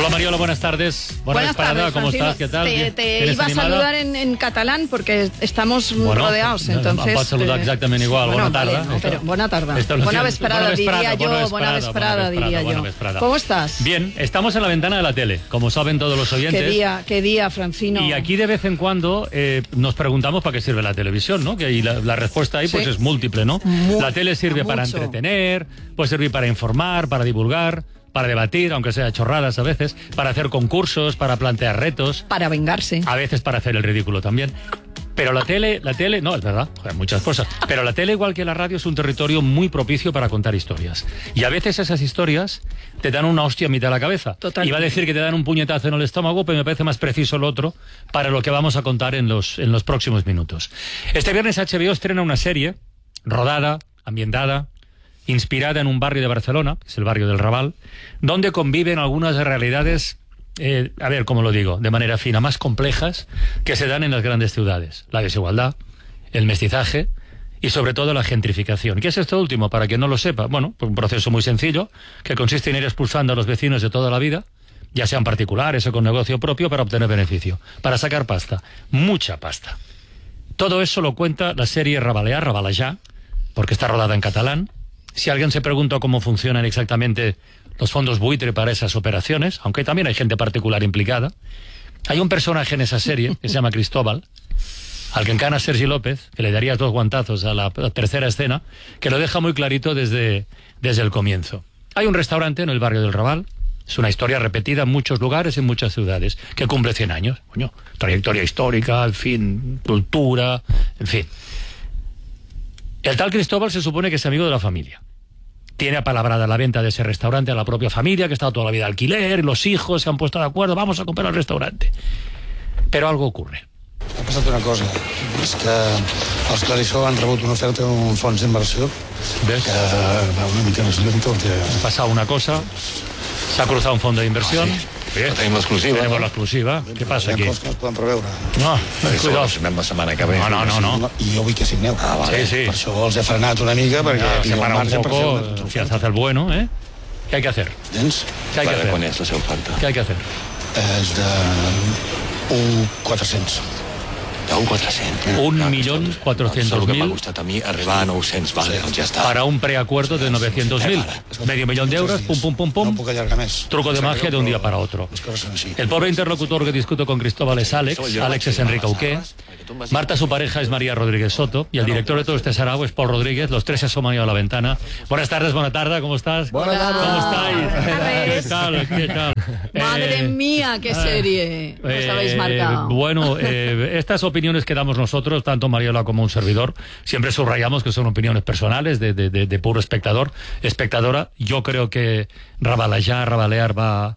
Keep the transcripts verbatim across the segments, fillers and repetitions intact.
Hola Mariola, buenas tardes. Buena buenas tardes, ¿cómo Francino. Estás? ¿Qué tal? Te, te iba animada? a saludar en, en catalán porque estamos bueno, rodeados, entonces... Em pots saludar exactament igual. Bueno, bona tarda. Vale, no, pero buena tarda. Esto lo buena siento. vesprada, Buena vesprada, diría buena yo. Buena vesprada, vesprada, buena diría buena yo. vesprada. ¿Cómo estás? Bien, estamos en la ventana de la tele, como saben todos los oyentes. Qué día, qué día, Francino. Y aquí de vez en cuando eh, nos preguntamos para qué sirve la televisión, ¿no? Que y la, la respuesta ahí pues Sí. es múltiple, ¿no? Mu la tele sirve para mucho. entretener, puede servir para informar, para divulgar, para debatir, aunque sea chorradas a veces, para hacer concursos, para plantear retos, Para vengarse. a veces para hacer el ridículo también. Pero la tele, la tele, no, es verdad, hay muchas cosas. Pero la tele, igual que la radio, es un territorio muy propicio para contar historias. Y a veces esas historias te dan una hostia a mitad de la cabeza. Totalmente. Iba a decir que te dan un puñetazo en el estómago, pero me parece más preciso lo otro para lo que vamos a contar en los, en los próximos minutos. Este viernes H B O estrena una serie rodada, ambientada, inspirada en un barrio de Barcelona, que es el barrio del Raval, donde conviven algunas realidades, eh, a ver, ¿cómo lo digo?, de manera fina, más complejas que se dan en las grandes ciudades. La desigualdad, el mestizaje y sobre todo la gentrificación. ¿Qué es esto último? Para quien no lo sepa, bueno, pues un proceso muy sencillo que consiste en ir expulsando a los vecinos de toda la vida, ya sean particulares o con negocio propio, para obtener beneficio, para sacar pasta, mucha pasta. Todo eso lo cuenta la serie Rabalear, Rabalejar, porque está rodada en catalán. Si alguien se pregunta cómo funcionan exactamente los fondos buitre para esas operaciones, aunque también hay gente particular implicada, hay un personaje en esa serie que se llama Cristóbal, al que encarna Sergi López, que le darías dos guantazos a la, a la tercera escena, que lo deja muy clarito desde, desde el comienzo. Hay un restaurante en el barrio del Raval, es una historia repetida en muchos lugares, en muchas ciudades, que cumple cien años. Coño, trayectoria histórica, en fin, cultura, en fin. El tal Cristóbal se supone que es amigo de la familia. Tiene apalabrada la venta de ese restaurante a la propia familia, que ha estado toda la vida de alquiler, los hijos se han puesto de acuerdo, vamos a comprar el restaurante. Pero algo ocurre. Ha passat una cosa, és que els Clarissó han rebut una oferta d'un fons d'inversió ¿Ves? que va una mica més lento que... Ha pasado una cosa, se ha cruzado un fondo de inversión. Bien. Tenim l'exclusiva. Tenemos la exclusiva. ¿Qué pasa Hi aquí? ha coses que no es poden preveure. No, Això cuidado. ho signem la setmana que ve. No, no, no, no. I jo vull que signeu. Ah, vale. Sí, sí. Per això els he frenat una mica, perquè Ya, se tinc para un marge per fer poco, una si contraoferta. hace el bueno, ¿eh? ¿Qué hay que hacer? Entens? ¿Qué hay que Vale, quan hacer? és la seva oferta? ¿Qué hay que hacer? És de... un quatre-cents. d'un quatre-cents. Un Clar, millón escolta, cuatrocientos solo que mil. m'ha costat a mi arribar a nou-cents. Vale, doncs ja està. Para un preacuerdo de novecientos mil. Medio millón de euros, pum, pum, pum, No pum. puc allargar més. Truco de Em sap magia greu, de un però día para otro. Les coses són així. El pobre interlocutor que discuto con Cristóbal es Alex. Alex es Enrique Auqué. Marta, su pareja, es María Rodríguez Soto. Y el director de todo este sarao es Paul Rodríguez. Los tres se asoman ahí a la ventana. Buenas tardes, buena tarde, ¿cómo estás? Buenas tardes. ¿Cómo estáis? Buenas ¿Qué tal? ¿Qué tal? Madre Eh, mía, qué serie. Os Eh, habéis marcado. Bueno, eh, estas opiniones que damos nosotros, tanto Mariola como un servidor, siempre subrayamos que son opiniones personales de, de, de, de puro espectador, espectadora. Yo creo que Rabalejar, Rabalear va,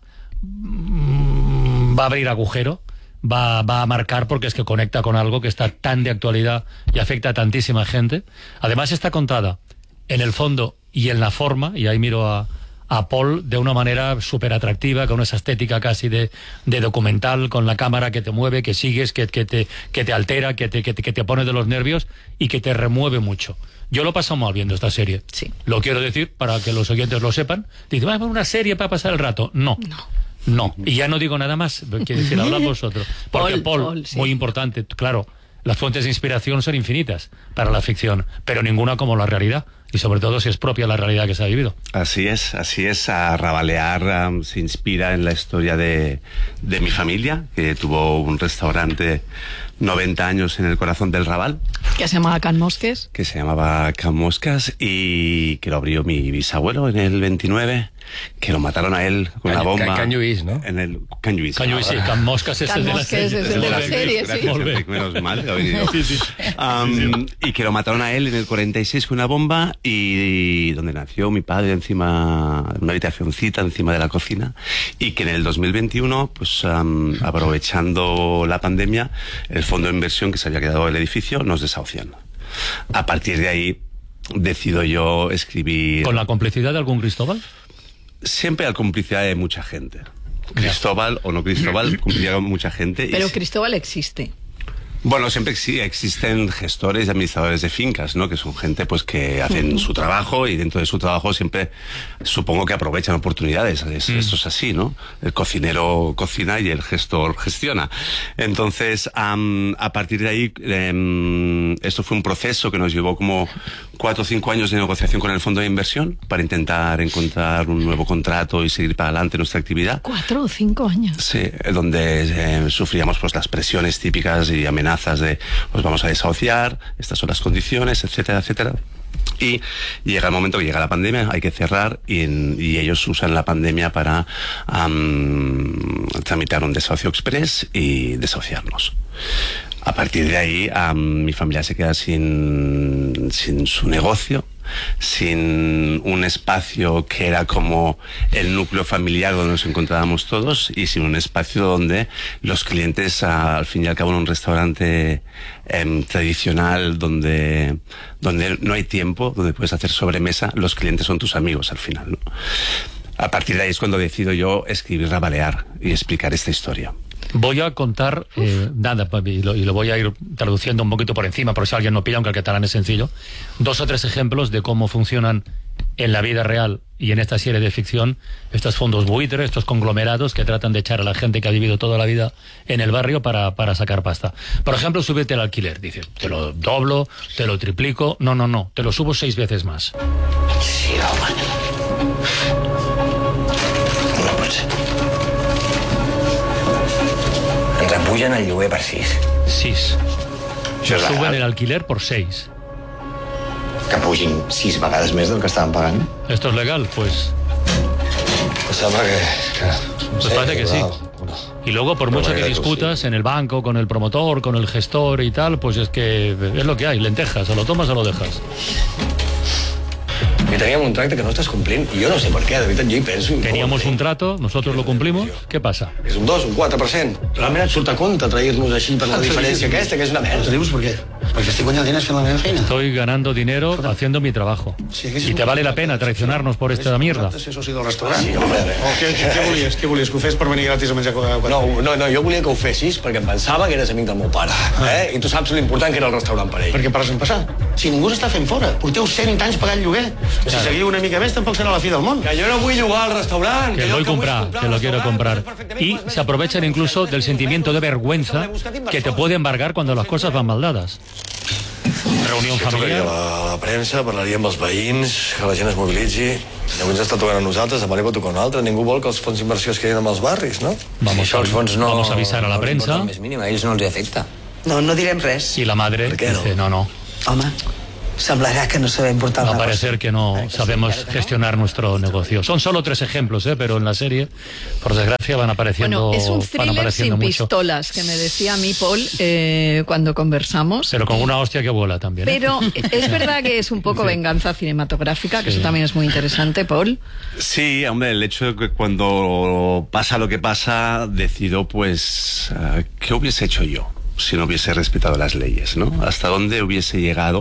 va a abrir agujero, va, va a marcar, porque es que conecta con algo que está tan de actualidad y afecta a tantísima gente. Además está contada en el fondo y en la forma, y ahí miro a a Paul de una manera súper atractiva, con esa estética casi de, de documental, con la cámara que te mueve, que sigues, que, que, te, que te altera, que te, que, te, que te pone de los nervios y que te remueve mucho. Yo lo he pasado mal viendo esta serie. Sí. Lo quiero decir para que los oyentes lo sepan. Dicen, vamos a ver una serie para pasar el rato. No. No. No. Y ya no digo nada más. Quiero decir, hablad vosotros. Porque Paul, Paul, Paul, sí. muy importante, claro, las fuentes de inspiración son infinitas para la ficción, pero ninguna como la realidad. Y sobre todo si es propia la realidad que se ha vivido. Así es, así es. A Rabalear um, se inspira en la historia de, de mi familia, que tuvo un restaurante noventa años en el corazón del Raval, Que se llama Can Mosques. que se llamaba Can Moscas, y que lo abrió mi bisabuelo en el veintinueve, que lo mataron a él con Can- una bomba. Can- Can Lluís, ¿no? En el Can Lluís. Can Lluís, sí, Can Moscas es Can el de la Mosques serie. es el de la Molt bé. serie, sí. Gracias, Molt bé. Enric, menos mal. que ha venido. Sí, sí. Um, y que lo mataron a él en el cuarenta y seis con una bomba, y, y donde nació mi padre, encima, en una habitacioncita encima de la cocina, y que en el dos mil veintiuno, pues um, aprovechando la pandemia, el fondo de inversión que se había quedado el edificio nos desahucian. A partir de ahí decido yo escribir... ¿Con la complicidad de algún Cristóbal? Siempre hay complicidad de mucha gente. Cristóbal o no Cristóbal, complicidad con mucha gente. y Pero sí- Cristóbal existe. Bueno, siempre sí existen gestores y administradores de fincas, ¿no? Que son gente pues que hacen uh-huh. su trabajo y dentro de su trabajo siempre supongo que aprovechan oportunidades. Es, mm. Esto es así, ¿no? El cocinero cocina y el gestor gestiona. Entonces, um, a partir de ahí, um, esto fue un proceso que nos llevó como cuatro o cinco años de negociación con el fondo de inversión para intentar encontrar un nuevo contrato y seguir para adelante nuestra actividad. Cuatro o cinco años. Sí, donde eh, sufríamos pues las presiones típicas y amenazas de pues vamos a desahuciar, estas son las condiciones, etcétera, etcétera. Y llega el momento que llega la pandemia, hay que cerrar y, y ellos usan la pandemia para um, tramitar un desahucio express y desahuciarnos. A partir de ahí, um, mi familia se queda sin, sin su negocio, sin un espacio que era como el núcleo familiar donde nos encontrábamos todos y sin un espacio donde los clientes, al fin y al cabo en un restaurante eh, tradicional donde, donde no hay tiempo, donde puedes hacer sobremesa, los clientes son tus amigos al final, ¿no? A partir de ahí es cuando decido yo escribir Rabalear y explicar esta historia. Voy a contar, eh, nada, y lo, y lo voy a ir traduciendo un poquito por encima, por si alguien no pilla, aunque el catalán es sencillo, dos o tres ejemplos de cómo funcionan en la vida real y en esta serie de ficción estos fondos buitre, estos conglomerados que tratan de echar a la gente que ha vivido toda la vida en el barrio para, para sacar pasta. Por ejemplo, súbete al alquiler. Dice, te lo doblo, te lo triplico. No, no, no, te lo subo seis veces más. Sí, home. No pot ser. Ens apugen el lloguer per sis. Sis. Això és Suben legal? el alquiler por seis. Que pugin sis vegades més del que estaven pagant? ¿Esto es legal? Pues, Em sembla que... que no pues parece que sí. Y luego, por mucho que manera que discutas en el banco, con el promotor, con el gestor y tal, pues es que es lo que hay, lentejas, o lo tomas o lo dejas. Que teníem un tracte que no estàs complint i jo no sé per què, de veritat, jo hi penso. Teníamos un trato, nosotros lo cumplimos, ¿qué pasa? És un dos, un quatre per cent. Realment et surt a compte trair-nos així per la diferència aquesta, que és una merda. Dius per què? Perquè estic guanyant diners fent la meva feina. Estoy ganando dinero haciendo mi trabajo. ¿Y te vale la pena traicionarnos por esta mierda? Ser soci del restaurant. Sí, home, O què, què volies? Què volies? Que ho fes per venir gratis a menjar quatre? no, no, no, jo volia que ho fessis perquè em pensava que eres amic del meu pare. Eh? I tu saps l'important que era el restaurant per ell. Perquè per passar. Si ningú s'està fent fora. Porteu cent anys pagant lloguer. Si seguiu una mica més, tampoc serà la fi del món. Que jo no vull jugar al restaurant. Que voy a comprar, que lo quiero comprar. Y se aprovechan incluso del sentimiento de vergüenza que te puede embargar cuando las cosas van mal dadas. Reunión familiar. A la premsa, parlaria amb els veïns, que la gent es mobilitzi. Ningú ens està tocant a nosaltres, demà li pot tocar a un altre. Ningú vol que els fons d'inversió es quedin amb els barris, no? Vamos, a, vamos a avisar a la prensa. El més mínim, a ells no els hi afecta. No, no direm res. Y la madre dice, no, no. Home, semblarà que no sabem portar Va a una parecer que no sabemos gestionar nuestro negocio. Son solo tres ejemplos, ¿eh? Pero en la serie, por desgracia, van apareciendo, Bueno, es un van thriller apareciendo sin mucho. pistolas, que me decía a mí Paul eh, cuando conversamos. Pero con una hostia que vuela también. ¿eh? Pero es verdad que es un poco venganza cinematográfica, que Sí. eso también es muy interesante, Paul. Sí, hombre, el hecho de que cuando pasa lo que pasa, decido, pues, uh, ¿qué hubiese hecho yo si no hubiese respetado las leyes, ¿no? ¿Hasta dónde hubiese llegado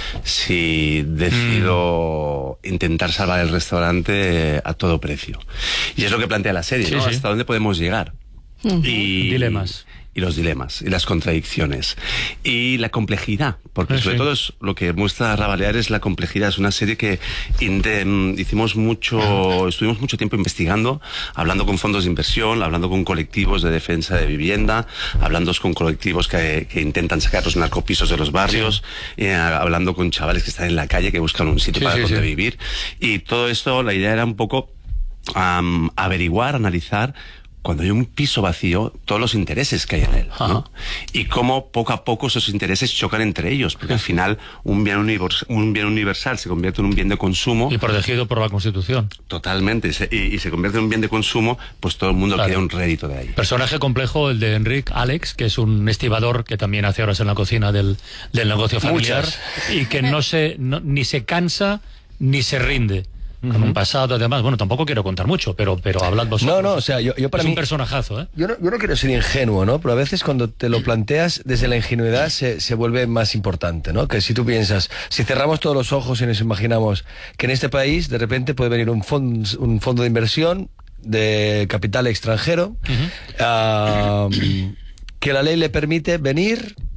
si decido mm. intentar salvar el restaurante a todo precio? Y es lo que plantea la serie, Sí, ¿no? sí. ¿Hasta dónde podemos llegar? Uh-huh. Y, Dilemas. Y los dilemas, y las contradicciones, y la complejidad, porque Sí, sobre sí. todo es lo que muestra Rabalear es la complejidad. Es una serie que inte- hicimos mucho, estuvimos mucho tiempo investigando, hablando con fondos de inversión, hablando con colectivos de defensa de vivienda, hablando con colectivos que, que intentan sacar los narcopisos de los barrios, eh, hablando con chavales que están en la calle, que buscan un sitio Sí, para sí, donde sí. vivir. Y todo esto, la idea era un poco um, averiguar, analizar, cuando hay un piso vacío, todos los intereses que hay en él, ¿no? Ajá. Y cómo poco a poco esos intereses chocan entre ellos, porque al final un bien, univers- un bien universal se convierte en un bien de consumo. Y protegido por la Constitución. Totalmente, y se, y, y se convierte en un bien de consumo, pues todo el mundo Claro. quiere un rédito de ahí. Personaje complejo el de Enric Alex, que es un estibador que también hace horas en la cocina del, del negocio familiar. Muchas. Y que no se no- ni se cansa ni se rinde. Con un pasado, además, bueno, tampoco quiero contar mucho, pero, pero hablad vosotros. No, no, o sea, yo, yo para es mí... un personajazo, ¿eh? Yo no, yo no quiero ser ingenuo, ¿no? Pero a veces cuando te lo planteas desde la ingenuidad se, se vuelve más importante, ¿no? Que si tú piensas, si cerramos todos los ojos y nos imaginamos que en este país de repente puede venir un, fond, un fondo de inversión de capital extranjero, uh-huh. uh, que la ley le permite venir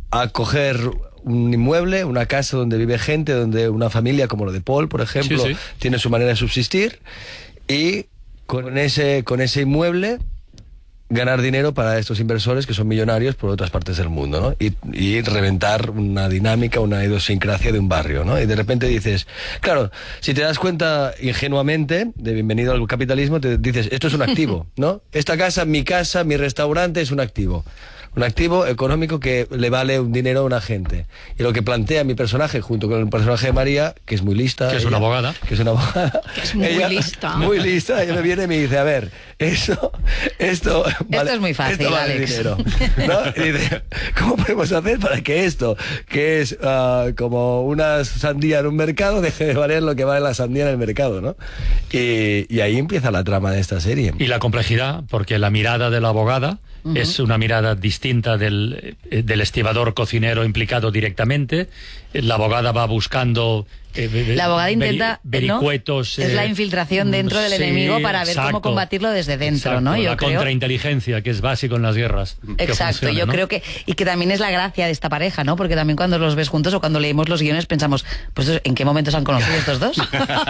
a coger un inmueble, una casa donde vive gente, donde una familia como lo de Paul, por ejemplo, sí, sí. tiene su manera de subsistir, y con ese, con ese inmueble ganar dinero para estos inversores que son millonarios por otras partes del mundo, ¿no? Y, y reventar una dinámica, una idiosincrasia de un barrio, ¿no? Y de repente dices, claro, si te das cuenta ingenuamente de bienvenido al capitalismo, te dices, esto es un activo, ¿no? Esta casa, mi casa, mi restaurante es un activo. Un activo económico que le vale un dinero a una gente. Y lo que plantea mi personaje, junto con el personaje de María, que es muy lista... Que es ella, una abogada. Que es una abogada. Que es muy ella, lista. Muy lista. Ella me viene y me dice, a ver, eso... Esto, vale, es muy fácil, esto vale Alex. dinero, ¿no? Y dice, ¿cómo podemos hacer para que esto, que es uh, como una sandía en un mercado, deje de valer lo que vale la sandía en el mercado, ¿no? Y, y ahí empieza la trama de esta serie. Y la complejidad, porque la mirada de la abogada uh-huh. es una mirada distinta del, del estibador cocinero implicado directamente. La abogada va buscando... Eh, la abogada intenta, vericuetos, ¿no? Es eh, la infiltración dentro del sí, enemigo para ver exacto, cómo combatirlo desde dentro, exacto, ¿no? Yo la creo... contrainteligencia, que es básico en las guerras. Exacto, funcione, yo ¿no? creo que... Y que también es la gracia de esta pareja, ¿no? Porque también cuando los ves juntos o cuando leemos los guiones pensamos, pues ¿en qué momento se han conocido estos dos?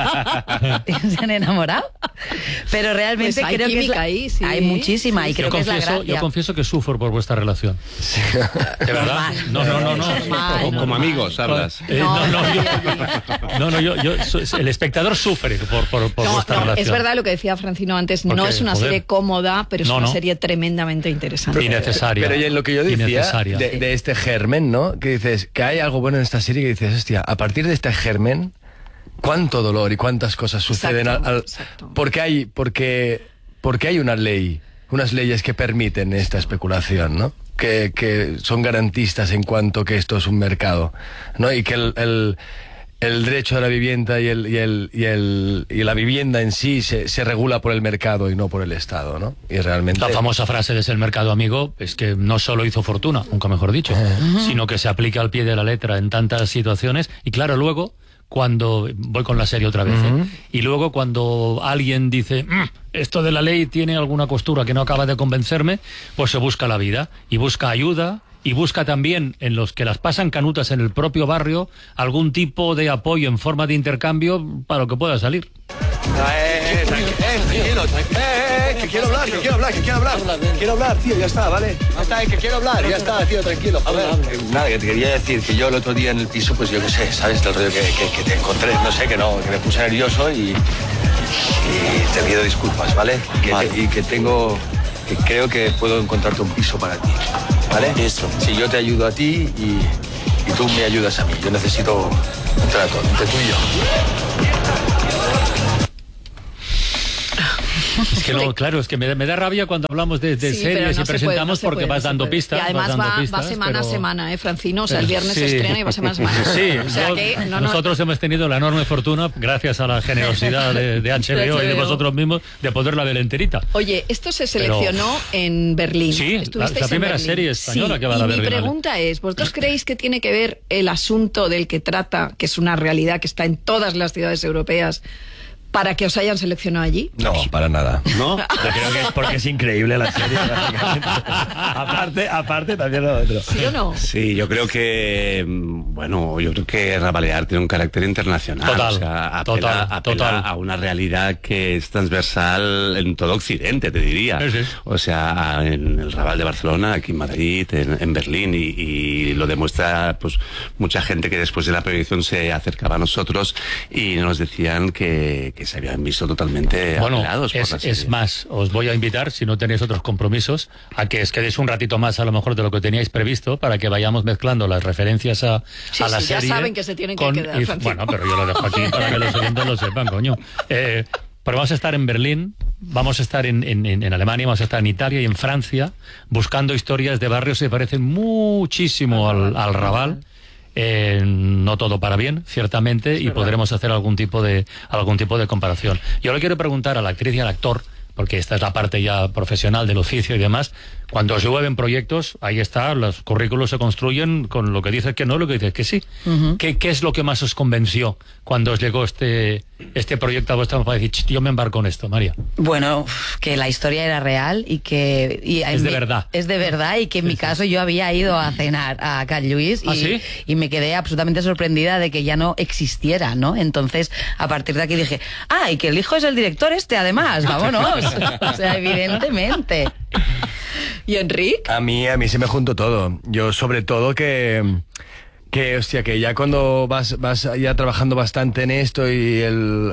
¿Se han enamorado? Pero realmente Pues hay creo que es la... ahí, sí. Hay muchísima Sí, y sí. creo yo que confieso, es la gracia. Yo confieso que sufro por vuestra relación. Sí. ¿De verdad? No, no, no, no. Normal, Como, como normal. amigos, hablas. Eh, no, no, yo, no, no, yo, yo, el espectador sufre por, por, por No, vuestra no, relación. es verdad lo que decía Francino antes, Porque, no es una joder. serie cómoda, pero es No, una no. serie tremendamente interesante. Innecesaria. Pero y en lo que yo decía Innecesaria. de, de este germen, ¿no? Que dices, que hay algo bueno en esta serie que dices, hostia, a partir de este germen, cuánto dolor y cuántas cosas suceden Exacto, al, al- exacto. porque hay, porque, porque hay una ley, unas leyes que permiten esta especulación, ¿no? Que, que son garantistas en cuanto que esto es un mercado, ¿no? Y que el, el, el derecho a la vivienda y, el, y, el, y, el, y la vivienda en sí se, se regula por el mercado y no por el Estado, ¿no? Y realmente... La famosa frase de el mercado amigo es que no solo hizo fortuna, nunca mejor dicho, sino que se aplica al pie de la letra en tantas situaciones. Y claro, luego, cuando... Voy con la serie otra vez. ¿eh? Y luego cuando alguien dice, "Mm, esto de la ley tiene alguna costura que no acaba de convencerme", pues se busca la vida y busca ayuda. Y busca también, en los que las pasan canutas en el propio barrio, algún tipo de apoyo en forma de intercambio para lo que pueda salir. Eh, tranquilo, eh, tranquilo, tranquilo. Eh, eh, que quiero hablar, que quiero hablar, que quiero hablar. Quiero hablar, tío, ya está, ¿vale? Ya está, eh, que quiero hablar, ya está, tío, tranquilo, joder. Eh, Nada, que te quería decir que yo el otro día en el piso, pues yo qué sé, ¿sabes? Del rollo que, que, que te encontré, no sé, que no, que me puse nervioso y, y te pido disculpas, ¿vale? Que Vale. te- y que tengo, que creo que puedo encontrarte un piso para ti, ¿vale? Listo. Si yo te ayudo a ti y, y tú me ayudas a mí, yo necesito un trato entre tú y yo. Es que no, claro, es que me, da- me da rabia cuando hablamos de, de Sí, pero series no y se puede, presentamos no se porque puede, vas no se dando puede. pistas. Y además vas dando va, pistas, va semana pero- a semana, ¿eh, Francino? O sea, el pero viernes sí. se estrena y va semana a semana. Sí, o sea yo- que no, no, nosotros hemos tenido la enorme fortuna, gracias a la generosidad de, de H B O y de H B O. vosotros mismos, de poderla ver enterita. Oye, esto se seleccionó en Berlín. Sí, la- Estuvisteis la en primera Berlín. serie española Sí, que va a y la mi Berlinale. pregunta es, ¿vosotros creéis que tiene que ver el asunto del que trata, que es una realidad que está en todas las ciudades europeas, para que os hayan seleccionado allí? No, para nada. ¿No? Yo creo que es porque es increíble la serie. básicamente. aparte, aparte también lo otro. ¿Sí o no? Sí, yo creo que, mm, bueno, yo creo que Rabalear tiene un carácter internacional. Total, o sea, apela, total, apela total. a una realidad que es transversal en todo Occidente, te diría. Sí, sí. O sea, en el Raval de Barcelona, aquí en Madrid, en, en Berlín, y, y lo demuestra pues mucha gente que después de la proyección se acercaba a nosotros y nos decían que, que se habían visto totalmente Bueno, apelados por es, la es serie. más, os voy a invitar, si no tenéis otros compromisos, a que os quedéis un ratito más a lo mejor de lo que teníais previsto, para que vayamos mezclando las referencias a, Sí, a la sí, ya serie. saben que se tienen que con- quedar, y- Francisco. Bueno, pero yo lo dejo aquí para que los oyentes lo sepan, coño. Eh, pero vamos a estar en Berlín, vamos a estar en, en, en Alemania, vamos a estar en Italia y en Francia, buscando historias de barrios que se parecen muchísimo al, al Raval. Eh, no todo para bien, ciertamente, y podremos hacer algún tipo de algún tipo de comparación. Yo le quiero preguntar a la actriz y al actor, porque esta es la parte ya profesional del oficio y demás, Cuando se llueven proyectos, ahí está, los currículos se construyen con lo que dices que no, lo que dices que sí. Uh-huh. ¿Qué, ¿Qué es lo que más os convenció cuando os llegó este, este proyecto a vuestra para decir, yo me embarco en esto, María? Bueno, que la historia era real y que... Y es de mi, verdad. Es de verdad y que en sí, mi sí. caso yo había ido a cenar a Can Lluís y, ¿Ah, sí? y me quedé absolutamente sorprendida de que ya no existiera, ¿no? Entonces, a partir de aquí dije, ah, y que el hijo es el director este, además, vámonos. O sea, evidentemente. ¿Y Enric? A mí, a mí se me juntó todo. Yo, sobre todo, que... Que, hostia, que ya cuando vas vas ya trabajando bastante en esto y el,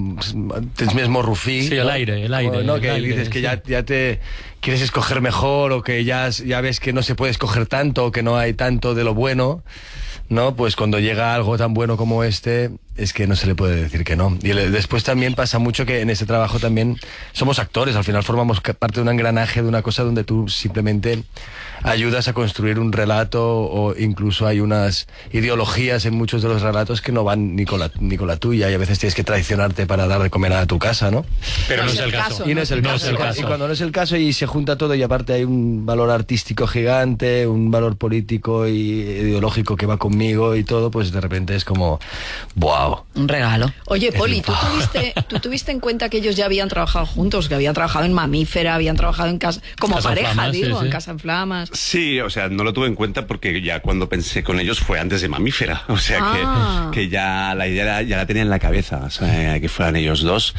el tens mismo rufí, sí, ¿no? el aire, el aire, ¿no? el que aire, dices que sí. ya, ya te quieres escoger mejor o que ya, ya ves que no se puede escoger tanto o que no hay tanto de lo bueno, ¿no? Pues cuando llega algo tan bueno como este, es que no se le puede decir que no. Y el, después también pasa mucho que en ese trabajo también somos actores, al final formamos parte de un engranaje, de una cosa donde tú simplemente ayudas a construir un relato o incluso hay unas ideologías en muchos de los relatos que no van ni con la, ni con la tuya y a veces tienes que traicionarte para dar de comer a tu casa, ¿no? Pero no, no es el caso. caso. Y no es el, no caso. Es el caso. Y cuando no es el caso y se junta todo y aparte hay un valor artístico gigante, un valor político y ideológico que va conmigo y todo, pues de repente es como, wow. Un regalo. Oye, Poli, ¿tú tuviste, ¿tú tuviste en cuenta que ellos ya habían trabajado juntos, que habían trabajado en Mamífera, habían trabajado en casa, como Casa pareja, Flamas, digo, sí, sí. en Casa en Flamas? Sí, o sea, no lo tuve en cuenta porque ya cuando pensé con ellos fue antes de Mamífera. O sea, ah. que, que ya la idea era, ya la tenía en la cabeza, o sea, que fueran ellos dos.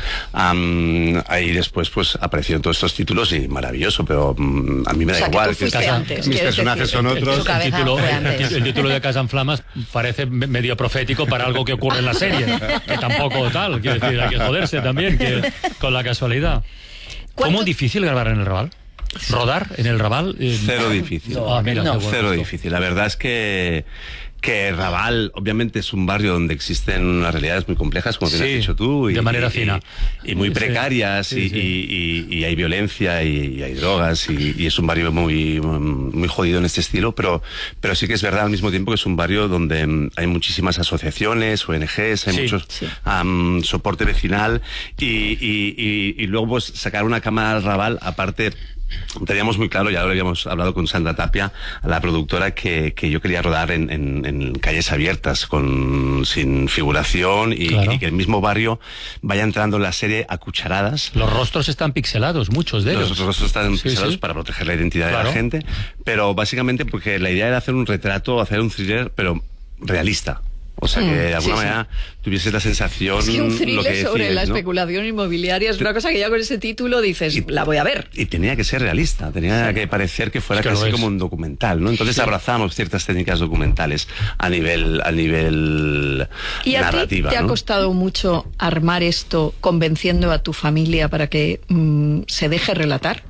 Um, ahí después pues aparecieron todos estos títulos y maravilloso, pero um, a mí me da o sea, igual. Que, que casa, antes, mis personajes decir, son otros. El título, el, el título de Casa en Flamas parece medio profético para algo que ocurre en la serie, que tampoco tal, quiero decir, hay que joderse también que, con la casualidad. ¿Cómo difícil grabar en el Raval? ¿Rodar en el Raval? Eh, Cero difícil. No, ah, mira, no, bueno, cero esto. difícil. La verdad es que que Raval, obviamente, es un barrio donde existen unas realidades muy complejas, como bien sí, has dicho tú. Y, de manera y, fina. Y, y muy sí, precarias, sí, y, sí. Y, y, y hay violencia, y, y hay drogas, y, y es un barrio muy, muy jodido en este estilo, pero, pero sí que es verdad al mismo tiempo que es un barrio donde hay muchísimas asociaciones, O N Ges, hay sí, mucho sí. um, soporte vecinal, y, y, y, y luego pues sacar una cámara al Raval, aparte... Teníamos muy claro, ya lo habíamos hablado con Sandra Tapia, la productora, que, que yo quería rodar en, en, en calles abiertas, con sin figuración y, claro. y que el mismo barrio vaya entrando en la serie a cucharadas. Los rostros están pixelados, muchos de ellos. Los rostros están sí, pixelados sí. para proteger la identidad claro. de la gente, pero básicamente porque la idea era hacer un retrato, hacer un thriller, pero realista. O sea, que de alguna sí, manera sí. tuviese la sensación... Es que un lo thriller que sobre decías, la ¿no? especulación inmobiliaria es una cosa que ya con ese título dices, Y- la voy a ver. Y tenía que ser realista, tenía Sí. que parecer que fuera Es que lo casi es. como un documental, ¿no? Entonces Sí. abrazamos ciertas técnicas documentales a nivel, a nivel ¿Y a ti narrativa, te ha ¿no? costado mucho armar esto convenciendo a tu familia para que mm, se deje relatar?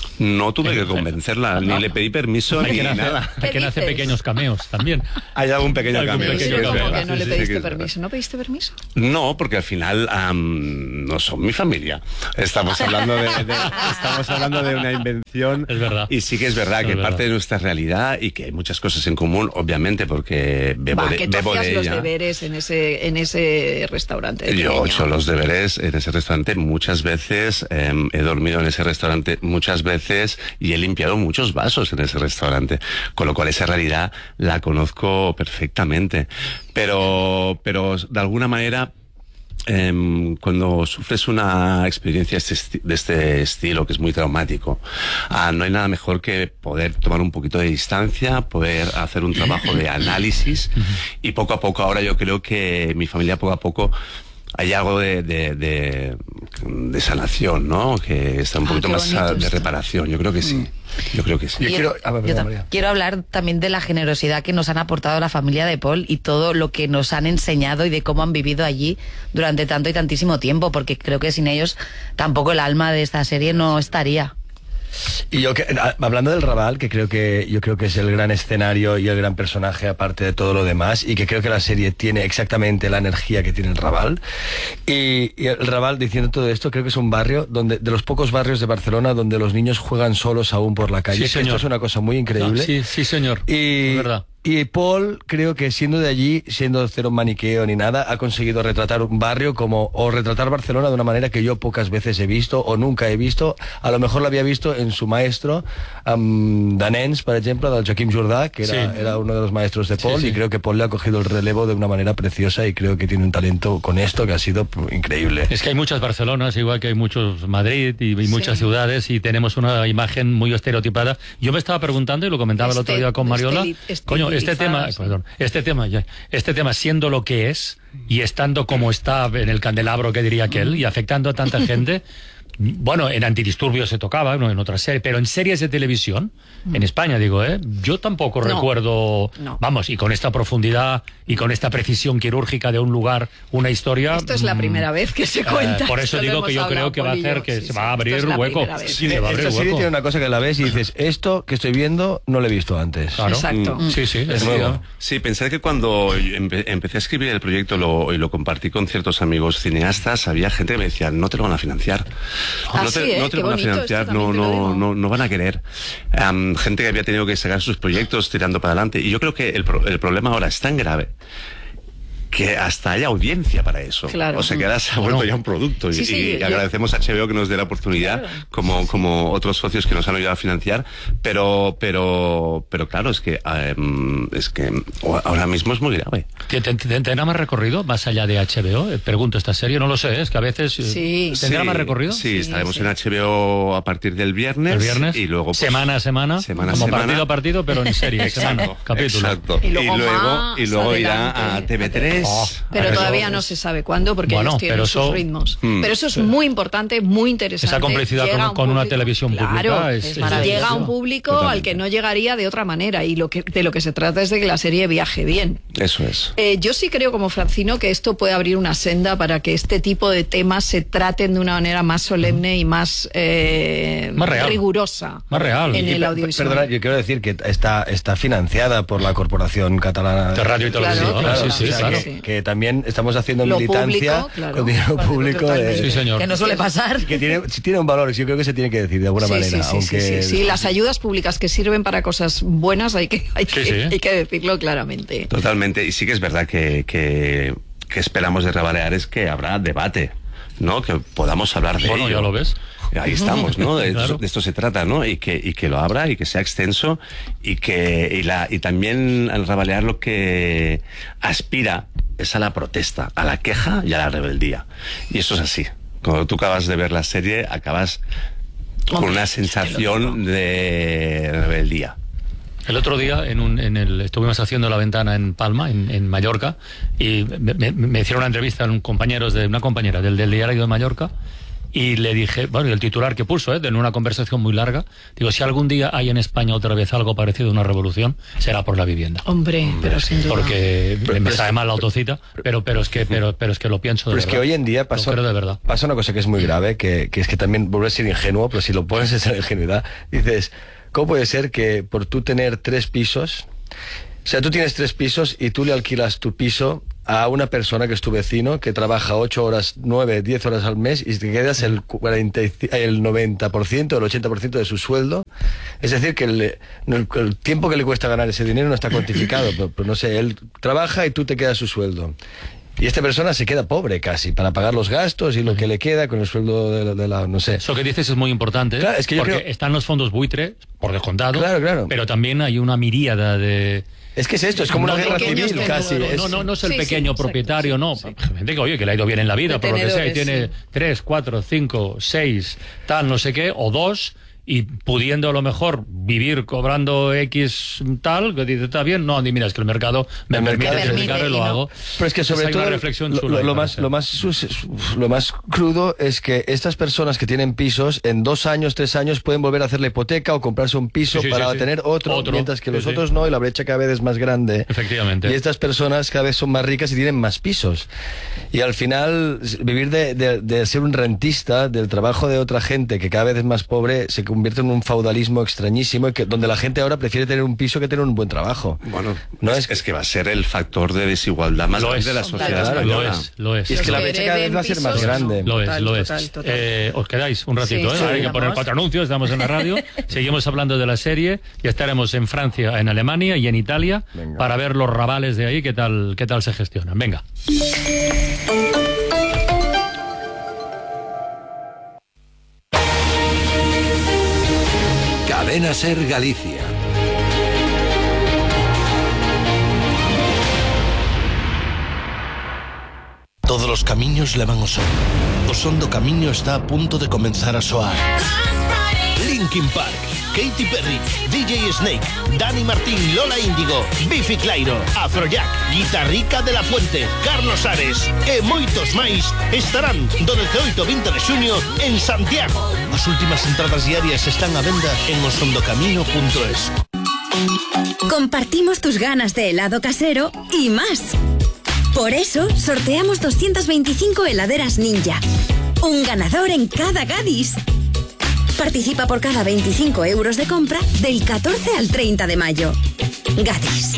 No tuve que convencerla, ni le pedí permiso Hay ni quien hace, nada. hay quien hace dices? pequeños cameos también. Hay algún pequeño Algún cambio. pequeño sí, es cambio. ¿Cómo verdad, que no sí, le sí, sí, pediste que es verdad. permiso? ¿No pediste permiso? No, porque al final am, no son mi familia. Estamos hablando de, de- estamos hablando de una invención. Es verdad. Y sí que es verdad Es que verdad. parte de nuestra realidad y que hay muchas cosas en común, obviamente, porque bebo Va, de, que tú bebo hacías de los ella. deberes en ese, en ese restaurante. de Yo he pequeño. hecho los deberes en ese restaurante muchas veces, eh, he dormido en ese restaurante muchas veces y he limpiado muchos vasos en ese restaurante, con lo cual esa realidad la conozco perfectamente. Pero, pero de alguna manera, eh, cuando sufres una experiencia este esti- de este estilo, que es muy traumático, ah, no hay nada mejor que poder tomar un poquito de distancia, poder hacer un trabajo de análisis y poco a poco, ahora yo creo que mi familia poco a poco hay algo de, de, de, de sanación, ¿no? Que está un Ah, poquito qué más bonito ah, de esto. reparación. Yo creo que sí. Yo creo que sí. Yo Y- quiero- ah, yo perdón, ta- María. quiero hablar también de la generosidad que nos han aportado la familia de Paul y todo lo que nos han enseñado y de cómo han vivido allí durante tanto y tantísimo tiempo, porque creo que sin ellos tampoco el alma de esta serie no estaría. Y yo que, a- hablando del Raval, que creo que yo creo que es el gran escenario y el gran personaje aparte de todo lo demás, y que creo que la serie tiene exactamente la energía que tiene el Raval. Y, y el Raval, diciendo todo esto, creo que es un barrio donde, de los pocos barrios de Barcelona donde los niños juegan solos aún por la calle. Sí, Que señor. esto es una cosa muy increíble. Sí, sí, señor. Y, Es verdad. Y Paul, creo que siendo de allí, siendo cero maniqueo ni nada, ha conseguido retratar un barrio como, o retratar Barcelona de una manera que yo pocas veces he visto o nunca he visto. A lo mejor lo había visto en su maestro, um, Danens, por ejemplo, del Joaquim Jordà, que era, sí. era uno de los maestros de Paul, sí, sí. y creo que Paul le ha cogido el relevo de una manera preciosa y creo que tiene un talento con esto que ha sido increíble. Es que hay muchas Barcelonas, igual que hay muchos Madrid y, y muchas Sí. ciudades, y tenemos una imagen muy estereotipada. Yo me estaba preguntando, y lo comentaba el otro día con Mariola, Esteli- coño, este tema, estilizadas. perdón, este tema, ya, este tema siendo lo que es y estando como está en el candelabro, que diría aquel, y afectando a tanta gente. Bueno, en Antidisturbios se tocaba, no en otras series, pero en series de televisión, en España digo, ¿eh? Yo tampoco No. recuerdo, No. vamos, y con esta profundidad y con esta precisión quirúrgica de un lugar, una historia. Esto es la mm, primera vez que se cuenta. eh, por eso Esto lo digo hemos que yo hablado, creo que va a Paul y hacer yo. que Sí, se sí, va a esto abrir es la hueco. primera vez. Sí, se va a abrir Esta serie hueco. tiene una cosa que la ves y dices, esto que estoy viendo no lo he visto antes. Claro. Exacto. Mm. Sí, sí, Es es nuevo. nuevo. Sí, pensar que cuando empe- empecé a escribir el proyecto lo, y lo compartí con ciertos amigos cineastas, había gente que me decía, no te lo van a financiar. Ah, no te, sí, ¿eh? no te Qué lo van a bonito, financiar, esto no, también te lo no, digo. no, no van a querer. Am, gente que había tenido que sacar sus proyectos tirando para adelante. Y yo creo que el, pro- el problema ahora es tan grave que hasta hay audiencia para eso. Claro. O sea, que ahora se ha vuelto Bueno. ya un producto. Y, Sí, sí, y yo- agradecemos a H B O que nos dé la oportunidad, Claro. como, como otros socios que nos han ayudado a financiar. Pero, pero, pero claro, es que, em, es que ahora mismo es muy grave. ¿Te- te- te- ¿Tendrá más recorrido más allá de H B O? Eh, Pregunto, esta serie, no lo sé, es que a veces... eh, Sí. ¿Tendrá Sí, más recorrido? Sí, Sí, estaremos sí. en H B O a partir del viernes. El viernes, Y luego, pues, semana a semana, semana a como semana. partido a partido, pero en serie, semana, Exacto, capítulo. exacto. Y luego más y luego irá a adelante. T V tres. Oh, Pero Eso todavía es- no se sabe cuándo, porque Bueno, ellos tienen pero sus eso- ritmos. Mm. Pero eso es muy importante, muy interesante. Esa complicidad Llega con- a un con una público- televisión claro, pública es- es es maravilloso. Llega a un maravilloso. público Totalmente. al que no llegaría de otra manera, y lo que, de lo que se trata es de que la serie viaje bien. Eso es. Eh, yo sí creo, como Francino, que esto puede abrir una senda para que este tipo de temas se traten de una manera más solemne y más, eh, Más real. rigurosa Más real. en Y el per- audiovisual. Perdona, yo quiero decir que está, está financiada por la Corporación Catalana De radio y Claro, televisión. claro, sí, o sí, sea, claro. que, que también estamos haciendo Lo militancia público, claro. con dinero Parece público de- totalmente. Sí, señor. Que no suele pasar. que tiene, sí tiene un valor, yo creo que se tiene que decir de alguna Sí, manera, sí, sí, aunque sí, sí, sí. Las ayudas públicas que sirven para cosas buenas hay que, hay que, Sí, sí. hay que decirlo claramente. Totalmente. Y sí que es verdad que, que, que esperamos de Rabaleares que habrá debate, ¿no? Que podamos hablar de Bueno, ello. ya lo ves. Ahí estamos, ¿no? De, Claro. esto, de esto se trata, ¿no? Y que, y que lo abra y que sea extenso y que y, la, y también al Rabalear lo que aspira es a la protesta, a la queja y a la rebeldía. Y eso es así. Cuando tú acabas de ver la serie, acabas con Hombre, una es que lo sensación de rebeldía. El otro día en un, en el, estuvimos haciendo La Ventana en Palma, en, en Mallorca, y me, me- me hicieron una entrevista en compañeros de una compañera del, del diario de Mallorca, y le dije, bueno, y el titular que puso, ¿eh? En una conversación muy larga, digo, si algún día hay en España otra vez algo parecido a una revolución, será por la vivienda. Hombre, pero sin duda. Porque Pero- me pero sabe es- mal la autocita, pero, pero, es que, pero, pero es que lo pienso de Pero es verdad. que hoy en día Lo pasa, creo de verdad. pasa una cosa que es muy grave, que, que es que también vuelve a ser ingenuo, pero si lo pones en esa ingenuidad, dices, ¿cómo puede ser que por tú tener tres pisos, o sea, tú tienes tres pisos y tú le alquilas tu piso a una persona que es tu vecino, que trabaja ocho horas, nueve, diez horas al mes y te quedas el, cuarenta, el noventa por ciento, el ochenta por ciento de su sueldo? Es decir, que el, el, el tiempo que le cuesta ganar ese dinero no está cuantificado, pero, pero no sé, él trabaja y tú te quedas su sueldo. Y esta persona se queda pobre casi para pagar los gastos y lo que le queda con el sueldo de la, de la no sé. Eso que dices es muy importante, Claro, es que yo porque creo- están los fondos buitre, por descontado, Claro, claro. pero también hay una miríada de... Es que es esto, es como No, una guerra pequeños civil que casi. No, es- no, no, no es el Sí, sí, pequeño exacto, propietario, sí, no. sí. Gente que, oye, que le ha ido bien en la vida, De por lo que sea, y tenedores, tiene sí. tres, cuatro, cinco, seis, tal, no sé qué, o dos, y pudiendo a lo mejor vivir cobrando X tal, que dice, está bien, no, ni mira, es que el mercado me El permite mercado dedicarlo y lo y no. hago. Pero es que sobre Esa hay todo una reflexión lo, chula lo- ahí lo para más hacer. lo más sus- lo más crudo es que estas personas que tienen pisos en dos años, tres años pueden volver a hacer la hipoteca o comprarse un piso Sí, sí, para sí, sí. tener otro, Otro, mientras que sí, los sí. otros no y la brecha cada vez es más grande. Efectivamente. Y estas personas cada vez son más ricas y tienen más pisos. Y al final vivir de, de- de ser un rentista del trabajo de otra gente que cada vez es más pobre se, convierte en un feudalismo extrañísimo y que, donde la gente ahora prefiere tener un piso que tener un buen trabajo. Bueno, no es, es, es que va a ser el factor de desigualdad más Lo grande es. de la sociedad Claro, española. lo es, lo es. Y es que la Los brecha que cada vez hereden va a ser más pisos, grande. Lo es, Total, lo es. total, total. Eh, os quedáis un ratito, Sí, ¿eh? sí, Hay que vamos. poner cuatro anuncios, estamos en la radio. Seguimos hablando de la serie. Ya estaremos en Francia, en Alemania y en Italia Venga. para ver los rabales de ahí, qué tal, qué tal se gestionan. Venga. Cadena Ser Galicia. Todos los camiños levan ao son. O son do camiño está a punto de comenzar a soar. Linkin Park, Katy Perry, D J Snake, Dani Martín, Lola Índigo, Biffy Clyro, Afrojack, Guitarrica de la Fuente, Carlos Ares e moitos máis estarán do dezaoito ao vinte de xuño en Santiago. As últimas entradas diarias están a venda en osondocamino punto es. Compartimos tus ganas de helado casero y más. Por eso, sorteamos doscientas veinticinco heladeras Ninja. Un ganador en cada Gadis. Participa por cada veinticinco euros de compra del catorce al treinta de mayo. Gadis.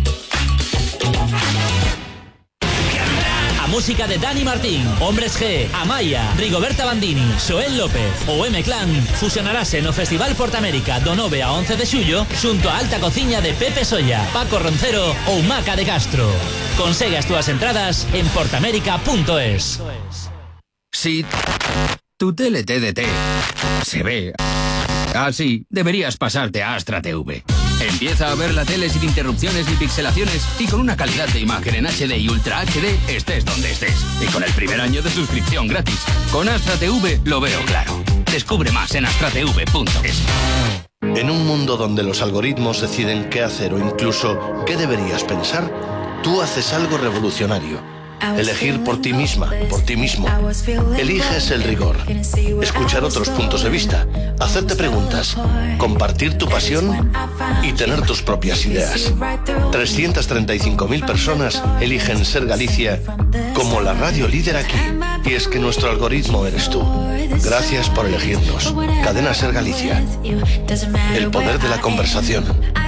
A música de Dani Martín, Hombres G, Amaya, Rigoberta Bandini, Xoel López ou M-Clan fusionarase no Festival Portamérica do nove a once de xullo xunto a alta cociña de Pepe Solla, Paco Roncero ou Maca de Castro. Consegue as túas entradas en portamérica punto es. Si tu tele T D T se ve así, deberías pasarte a Astra T V. Empieza a ver la tele sin interrupciones ni pixelaciones y con una calidad de imagen en H D y Ultra H D estés donde estés. Y con el primer año de suscripción gratis. Con Astra T V lo veo claro. Descubre más en astra t v punto es. En un mundo donde los algoritmos deciden qué hacer o incluso qué deberías pensar, tú haces algo revolucionario. Elegir por ti misma, por ti mismo. Eliges el rigor. Escuchar otros puntos de vista. Hacerte preguntas. Compartir tu pasión y tener tus propias ideas. trescientas treinta y cinco mil personas eligen Ser Galicia como la radio líder aquí. Y es que nuestro algoritmo eres tú. Gracias por elegirnos. Cadena Ser Galicia. El poder de la conversación.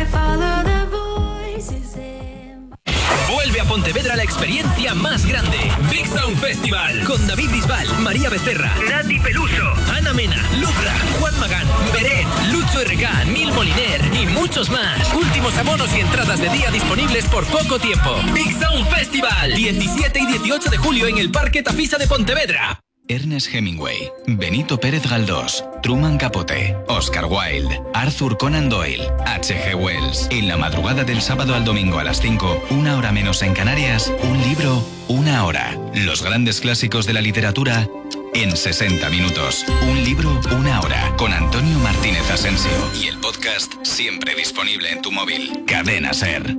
Vuelve a Pontevedra la experiencia más grande. Big Sound Festival. Con David Bisbal, María Becerra, Nati Peluso, Ana Mena, Lubra, Juan Magán, Beret, Lucho R K, Nil Moliner y muchos más. Últimos abonos y entradas de día disponibles por poco tiempo. Big Sound Festival. diecisiete y dieciocho de julio en el Parque Tafisa de Pontevedra. Ernest Hemingway, Benito Pérez Galdós, Truman Capote, Oscar Wilde, Arthur Conan Doyle, H G Wells. En la madrugada del sábado al domingo a las cinco, una hora menos en Canarias, un libro, una hora. Los grandes clásicos de la literatura en sesenta minutos. Un libro, una hora. Con Antonio Martínez Asensio. Y el podcast siempre disponible en tu móvil. Cadena Ser.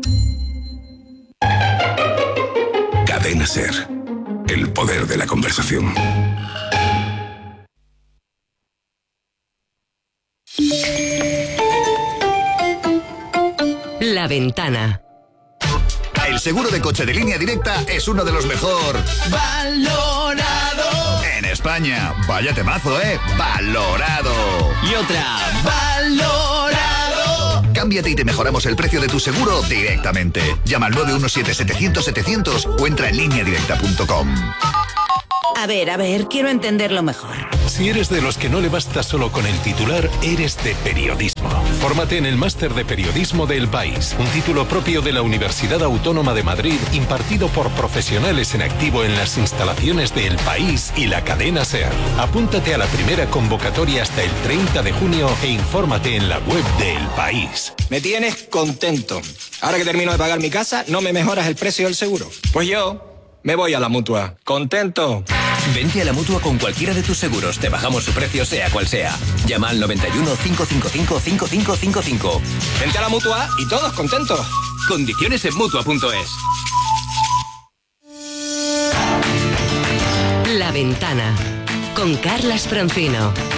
Cadena Ser. El poder de la conversación. La Ventana. El seguro de coche de Línea Directa es uno de los mejor valorado en España. Vaya temazo, ¿eh? Valorado. Y otra. Valorado. Cámbiate y te mejoramos el precio de tu seguro directamente. Llama al nueve uno siete setecientos setecientos o entra en línea directa punto com. A ver, a ver, quiero entenderlo mejor. Si eres de los que no le basta solo con el titular, eres de periodismo. Fórmate en el Máster de Periodismo de El País, un título propio de la Universidad Autónoma de Madrid, impartido por profesionales en activo en las instalaciones de El País y la cadena SER. Apúntate a la primera convocatoria hasta el treinta de junio e infórmate en la web de El País. Me tienes contento. Ahora que termino de pagar mi casa, ¿no me mejoras el precio del seguro? Pues yo me voy a la Mutua. ¿Contento? Vente a la Mutua con cualquiera de tus seguros. Te bajamos su precio sea cual sea. Llama al noventa y uno, cinco cinco cinco, cinco cinco cinco cinco. Vente a la Mutua y todos contentos. Condiciones en Mutua punto es. La Ventana con Carlas Francino.